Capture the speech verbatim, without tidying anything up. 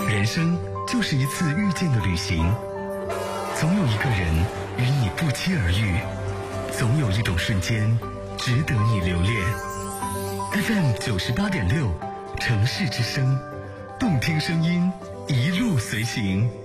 人生就是一次遇见的旅行，总有一个人与你不期而遇，总有一种瞬间值得你留恋。 F M 九十八点六，城市之声，动听声音，一路随行。